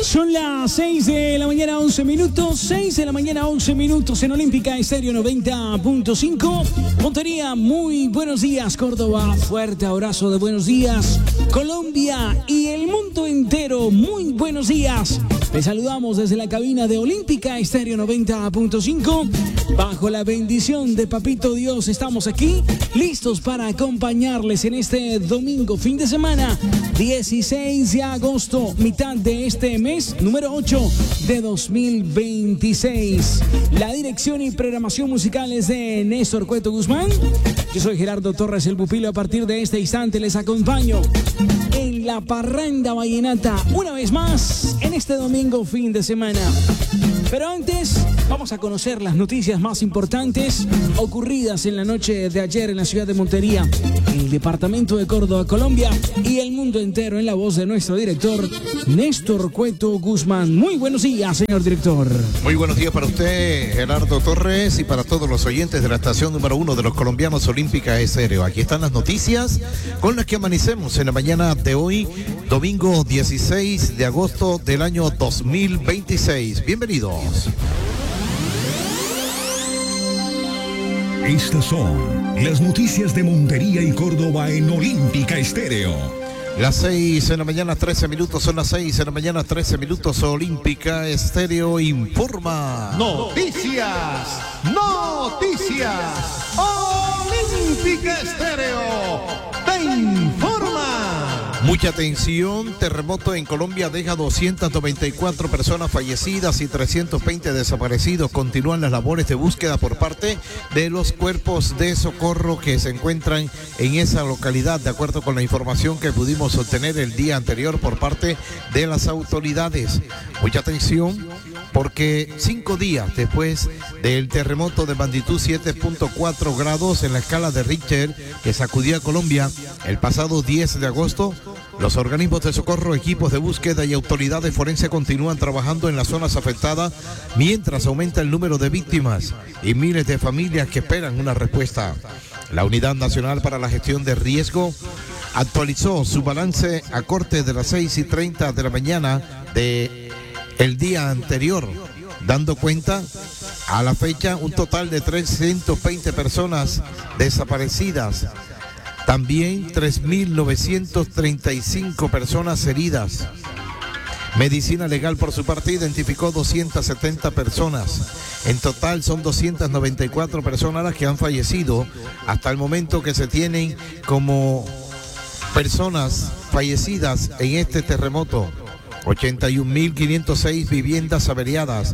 Son las 6 de la mañana, 11 minutos. 6 de la mañana, 11 minutos en Olímpica Estéreo 90.5. Montería, muy buenos días. Córdoba, fuerte abrazo de buenos días. Colombia y el mundo entero, muy buenos días. Les saludamos desde la cabina de Olímpica Estéreo 90.5. Bajo la bendición de Papito Dios, estamos aquí, listos para acompañarles en este domingo, fin de semana, 16 de agosto, mitad de este mes, número 8 de 2026. La dirección y programación musical es de Néstor Cueto Guzmán. Yo soy Gerardo Torres, el pupilo. A partir de este instante les acompaño en la parranda vallenata, una vez más, en este domingo, fin de semana. Pero antes, vamos a conocer las noticias más importantes ocurridas en la noche de ayer en la ciudad de Montería, en el departamento de Córdoba, Colombia, y el mundo entero, en la voz de nuestro director, Néstor Cueto Guzmán. Muy buenos días, señor director. Muy buenos días para usted, Gerardo Torres, y para todos los oyentes de la estación número 1 de los colombianos Olímpica Estéreo. Aquí están las noticias con las que amanecemos en la mañana de hoy, domingo 16 de agosto del año 2026. Bienvenidos. Estas son las noticias de Montería y Córdoba en Olímpica Estéreo. Las 6 de la mañana, 13 minutos, son las 6 de la mañana, 13 minutos, Olímpica Estéreo informa. Noticias, Olímpica Estéreo te informa. Mucha atención, terremoto en Colombia deja 294 personas fallecidas y 320 desaparecidos. Continúan las labores de búsqueda por parte de los cuerpos de socorro que se encuentran en esa localidad, de acuerdo con la información que pudimos obtener el día anterior por parte de las autoridades. Mucha atención, porque 5 días después del terremoto de magnitud 7.4 grados en la escala de Richter que sacudió a Colombia el pasado 10 de agosto, los organismos de socorro, equipos de búsqueda y autoridades forenses continúan trabajando en las zonas afectadas mientras aumenta el número de víctimas y miles de familias que esperan una respuesta. La Unidad Nacional para la Gestión de Riesgo actualizó su balance a corte de las 6:30 de la mañana de el día anterior, dando cuenta a la fecha un total de 320 personas desaparecidas. También 3.935 personas heridas. Medicina Legal, por su parte, identificó 270 personas. En total son 294 personas las que han fallecido hasta el momento, que se tienen como personas fallecidas en este terremoto. 81.506 viviendas averiadas,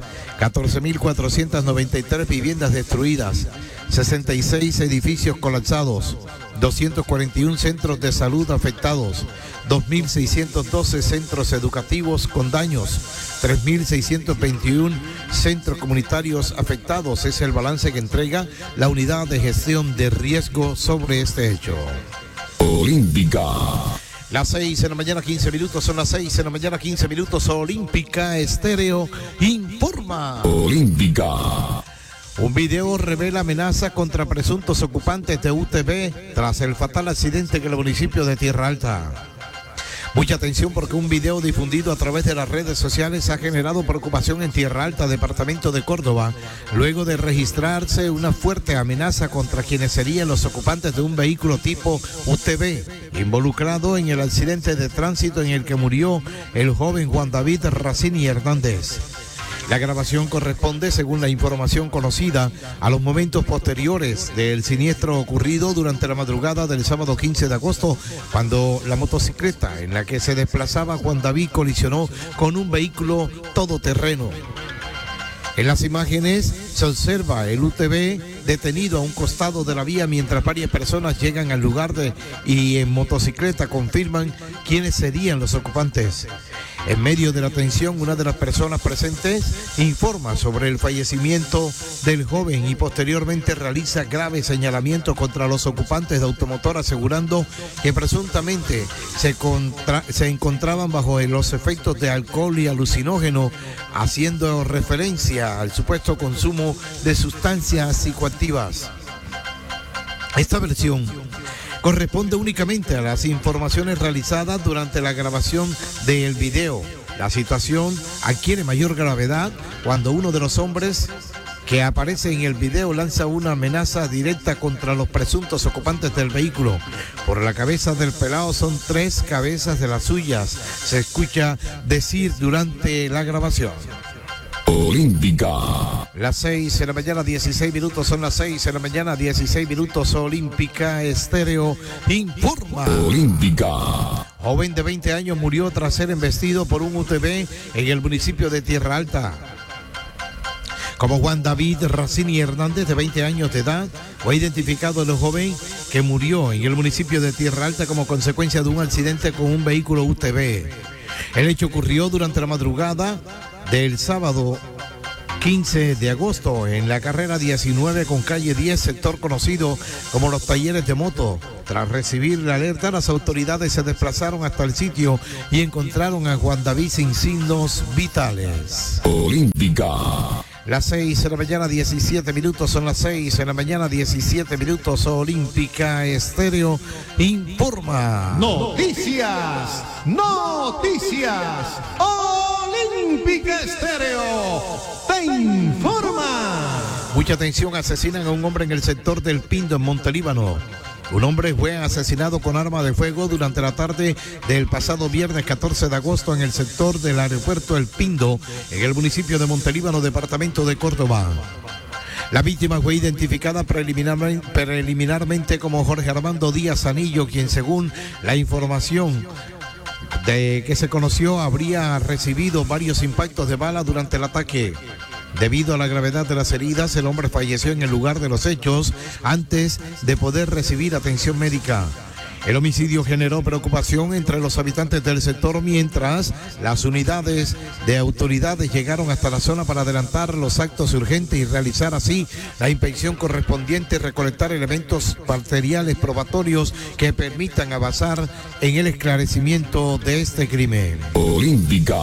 14.493 viviendas destruidas, 66 edificios colapsados, 241 centros de salud afectados, 2.612 centros educativos con daños, 3.621 centros comunitarios afectados. Es el balance que entrega la Unidad de Gestión de Riesgo sobre este hecho. Olímpica. Las 6 de la mañana, 15 minutos, son las 6 de la mañana, 15 minutos, Olímpica Estéreo informa. Olímpica. Un video revela amenaza contra presuntos ocupantes de UTV tras el fatal accidente en el municipio de Tierra Alta. Mucha atención, porque un video difundido a través de las redes sociales ha generado preocupación en Tierra Alta, departamento de Córdoba, luego de registrarse una fuerte amenaza contra quienes serían los ocupantes de un vehículo tipo UTV, involucrado en el accidente de tránsito en el que murió el joven Juan David Racini Hernández. La grabación corresponde, según la información conocida, a los momentos posteriores del siniestro ocurrido durante la madrugada del sábado 15 de agosto, cuando la motocicleta en la que se desplazaba Juan David colisionó con un vehículo todoterreno. En las imágenes se observa el UTV detenido a un costado de la vía mientras varias personas llegan al lugar y en motocicleta confirman quiénes serían los ocupantes. En medio de la tensión, una de las personas presentes informa sobre el fallecimiento del joven y posteriormente realiza graves señalamientos contra los ocupantes de automotor, asegurando que presuntamente se encontraban bajo los efectos de alcohol y alucinógeno, haciendo referencia al supuesto consumo de sustancias psicoactivas. Esta versión corresponde únicamente a las informaciones realizadas durante la grabación del video. La situación adquiere mayor gravedad cuando uno de los hombres que aparece en el video lanza una amenaza directa contra los presuntos ocupantes del vehículo. Por la cabeza del pelado son 3 cabezas de las suyas, se escucha decir durante la grabación. Olímpica. Las 6 de la mañana, 16 minutos, son las 6 de la mañana, 16 minutos, Olímpica Estéreo informa. Olímpica. Joven de 20 años murió tras ser embestido por un UTV en el municipio de Tierra Alta. Como Juan David Racini Hernández, de 20 años de edad, fue identificado el joven que murió en el municipio de Tierra Alta como consecuencia de un accidente con un vehículo UTV. El hecho ocurrió durante la madrugada del sábado 15 de agosto en la carrera 19 con calle 10, sector conocido como los talleres de moto. Tras recibir la alerta, las autoridades se desplazaron hasta el sitio y encontraron a Juan David sin signos vitales. Olímpica. Las 6 de la mañana, 17 minutos, son las 6 de la mañana, 17 minutos, Olímpica Estéreo informa. Noticias, noticias. Olímpica Estéreo te informa. Mucha atención, asesinan a un hombre en el sector del Pindo, en Montelíbano. Un hombre fue asesinado con arma de fuego durante la tarde del pasado viernes 14 de agosto en el sector del aeropuerto El Pindo, en el municipio de Montelíbano, departamento de Córdoba. La víctima fue identificada preliminarmente como Jorge Armando Díaz Anillo, quien, según la información de que se conoció, habría recibido varios impactos de bala durante el ataque. Debido a la gravedad de las heridas, el hombre falleció en el lugar de los hechos antes de poder recibir atención médica. El homicidio generó preocupación entre los habitantes del sector, mientras las unidades de autoridades llegaron hasta la zona para adelantar los actos urgentes y realizar así la inspección correspondiente y recolectar elementos materiales probatorios que permitan avanzar en el esclarecimiento de este crimen. Olímpica.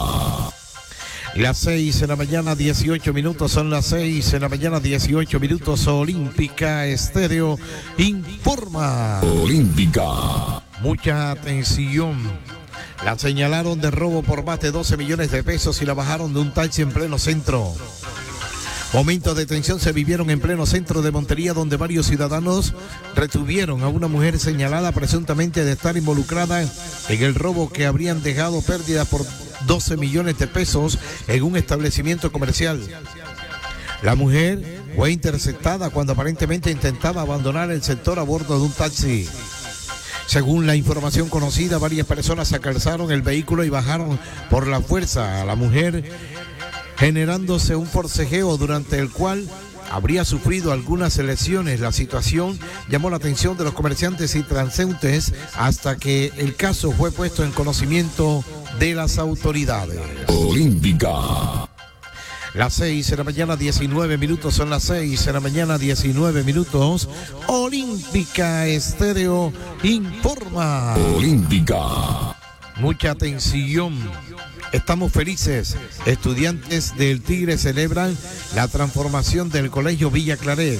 Las 6 de la mañana, 18 minutos, son las 6 de la mañana, 18 minutos, Olímpica Estéreo informa. Olímpica. Mucha atención. La señalaron de robo por más de 12 millones de pesos y la bajaron de un taxi en pleno centro. Momentos de tensión se vivieron en pleno centro de Montería, donde varios ciudadanos retuvieron a una mujer señalada presuntamente de estar involucrada en el robo que habrían dejado pérdidas por 12 millones de pesos en un establecimiento comercial. La mujer fue interceptada cuando aparentemente intentaba abandonar el sector a bordo de un taxi. Según la información conocida, varias personas acalzaron el vehículo y bajaron por la fuerza a la mujer, generándose un forcejeo durante el cual habría sufrido algunas lesiones. La situación llamó la atención de los comerciantes y transeúntes hasta que el caso fue puesto en conocimiento de las autoridades. Olímpica. Las 6 de la mañana, 19 minutos, son las 6 de la mañana, 19 minutos. Olímpica Estéreo informa. Olímpica. Mucha atención. Estamos felices. Estudiantes del Tigre celebran la transformación del Colegio Villa Claret.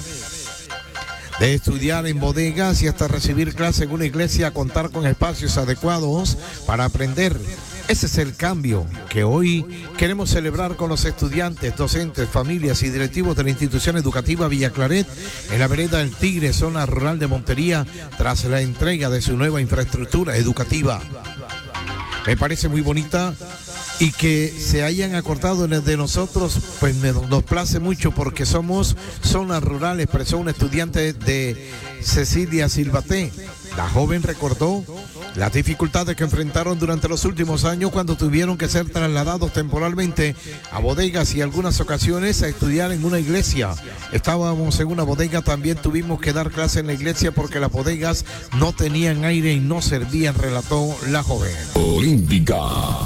De estudiar en bodegas y hasta recibir clase en una iglesia a contar con espacios adecuados para aprender. Ese es el cambio que hoy queremos celebrar con los estudiantes, docentes, familias y directivos de la institución educativa Villa Claret en la vereda del Tigre, zona rural de Montería, tras la entrega de su nueva infraestructura educativa. Me parece muy bonita y que se hayan acordado de nosotros, pues nos place mucho porque somos zonas rurales, expresó una estudiante de Cecilia Silvaté. La joven recordó las dificultades que enfrentaron durante los últimos años cuando tuvieron que ser trasladados temporalmente a bodegas y algunas ocasiones a estudiar en una iglesia. Estábamos en una bodega, también tuvimos que dar clase en la iglesia porque las bodegas no tenían aire y no servían, relató la joven. Olímpica.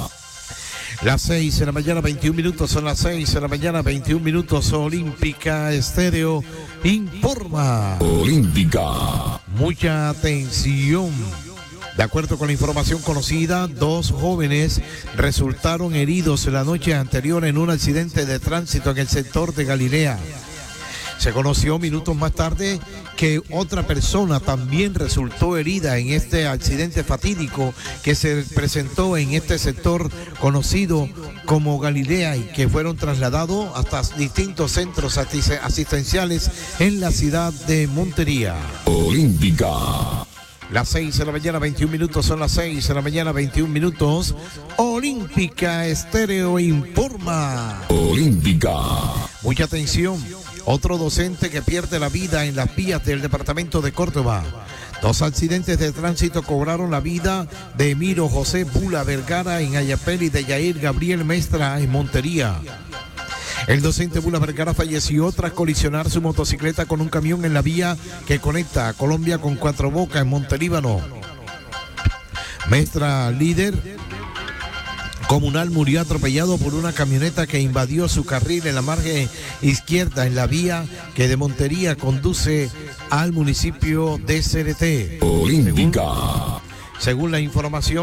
Las 6 de la mañana, 21 minutos, son las 6 de la mañana, 21 minutos, Olímpica Estéreo informa. Olímpica. Mucha atención. De acuerdo con la información conocida, 2 jóvenes resultaron heridos la noche anterior en un accidente de tránsito en el sector de Galilea. Se conoció minutos más tarde que otra persona también resultó herida en este accidente fatídico que se presentó en este sector conocido como Galilea y que fueron trasladados hasta distintos centros asistenciales en la ciudad de Montería. Olímpica. Las 6 de la mañana, 21 minutos, son las 6 de la mañana, 21 minutos. Olímpica Estéreo informa. Olímpica. Mucha atención, otro docente que pierde la vida en las vías del departamento de Córdoba. 2 accidentes de tránsito cobraron la vida de Emiro José Bula Vergara en Ayapel y de Yair Gabriel Mestra en Montería. El docente Bula Vergara falleció tras colisionar su motocicleta con un camión en la vía que conecta a Colombia con Cuatro Bocas en Montelíbano. Mestra, líder comunal, murió atropellado por una camioneta que invadió su carril en la margen izquierda en la vía que de Montería conduce al municipio de Cereté. Olímpica. Según la información,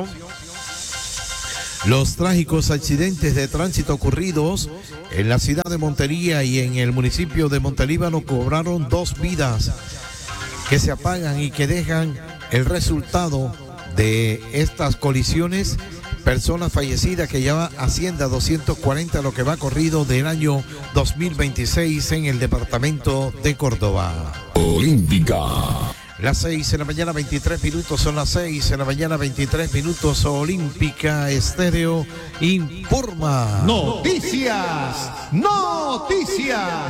los trágicos accidentes de tránsito ocurridos en la ciudad de Montería y en el municipio de Montelíbano cobraron 2 vidas que se apagan y que dejan el resultado de estas colisiones. Personas fallecidas que ya asciende a 240 lo que va corrido del año 2026 en el departamento de Córdoba. Olímpica. Las 6 de la mañana, 23 minutos, son las 6 de la mañana, 23 minutos. Olímpica Estéreo informa. Noticias, noticias.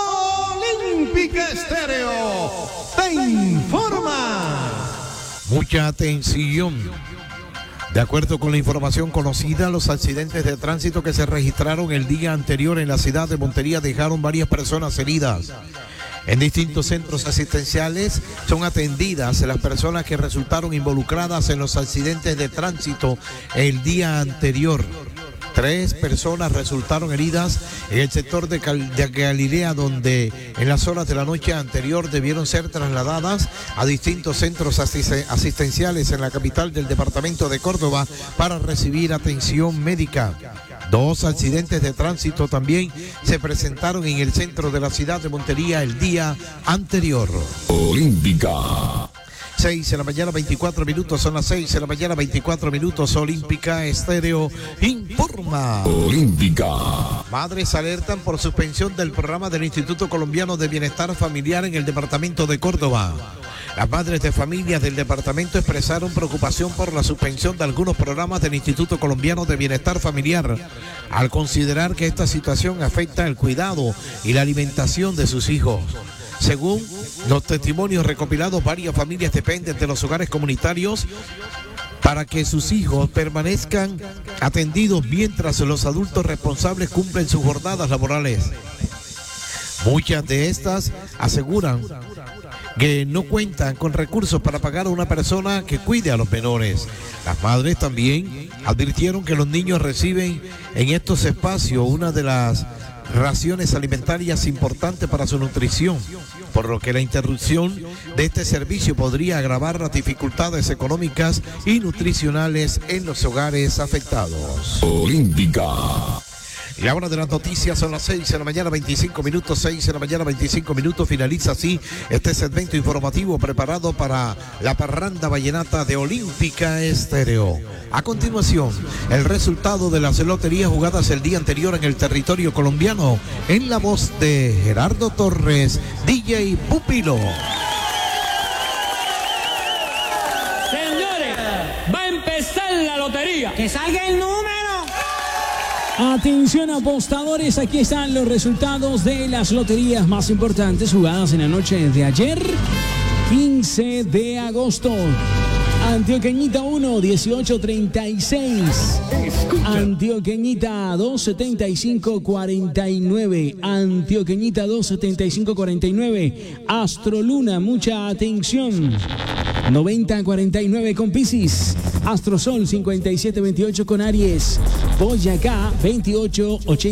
Olímpica Estéreo te informa. Mucha atención. De acuerdo con la información conocida, los accidentes de tránsito que se registraron el día anterior en la ciudad de Montería dejaron varias personas heridas. En distintos centros asistenciales son atendidas las personas que resultaron involucradas en los accidentes de tránsito el día anterior. 3 personas resultaron heridas en el sector de Galilea, donde en las horas de la noche anterior debieron ser trasladadas a distintos centros asistenciales en la capital del departamento de Córdoba para recibir atención médica. 2 accidentes de tránsito también se presentaron en el centro de la ciudad de Montería el día anterior. Olímpica. 6 de la mañana, 24 minutos, son las 6 de la mañana, 24 minutos. Olímpica Estéreo informa. Olímpica. Madres alertan por suspensión del programa del Instituto Colombiano de Bienestar Familiar en el departamento de Córdoba. Las madres de familias del departamento expresaron preocupación por la suspensión de algunos programas del Instituto Colombiano de Bienestar Familiar, al considerar que esta situación afecta el cuidado y la alimentación de sus hijos. Según los testimonios recopilados, varias familias dependen de los hogares comunitarios para que sus hijos permanezcan atendidos mientras los adultos responsables cumplen sus jornadas laborales. Muchas de estas aseguran que no cuentan con recursos para pagar a una persona que cuide a los menores. Las madres también advirtieron que los niños reciben en estos espacios una de las raciones alimentarias importantes para su nutrición, por lo que la interrupción de este servicio podría agravar las dificultades económicas y nutricionales en los hogares afectados. Olímpica. Y la hora de las noticias son las 6 de la mañana, 25 minutos, 6 de la mañana, 25 minutos. Finaliza así este segmento informativo preparado para la parranda vallenata de Olímpica Estéreo. A continuación, el resultado de las loterías jugadas el día anterior en el territorio colombiano, en la voz de Gerardo Torres, DJ Pupilo. Señores, va a empezar la lotería. ¡Que salga el número! Atención apostadores, aquí están los resultados de las loterías más importantes jugadas en la noche de ayer, 15 de agosto. Antioqueñita 1, 1836. Antioqueñita 2, 7549. Antioqueñita 2, 7549. Astroluna, mucha atención. 9049 con Piscis. Astrosol 5728 con Aries. Boyacá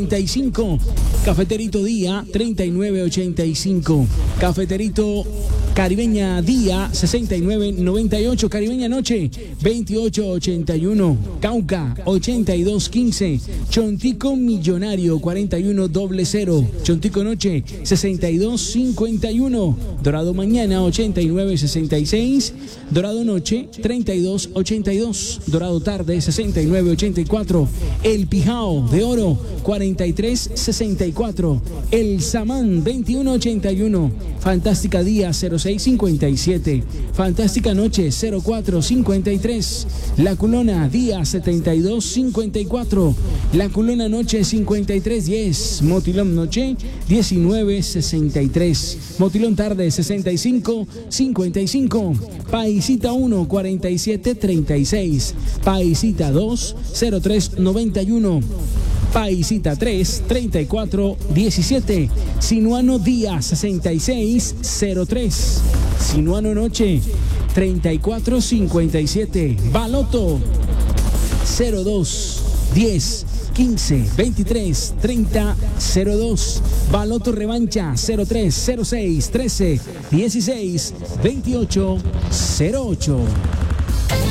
2885. Cafeterito Día 3985. Cafeterito Caribeña día 69.98. Caribeña noche 28.81. Cauca 82.15. Chontico millonario 41.00. Chontico noche 62.51. Dorado mañana 89.66. Dorado noche 32.82. Dorado tarde 69.84. El Pijao de oro 43.64. El Samán 21.81. Fantástica día 06.57. Fantástica noche 04.53. La Culona día 72.54. La Culona noche 53.10. Motilón noche 19.63. Motilón tarde 65.55. Paisita 1 47.36. Paisita 2 03.91. Paisita 3, 34-17. Sinuano día 66-03. Sinuano noche 34-57. Baloto 02 10 15 23 30 02. Baloto revancha 03 06 13 16 28 08.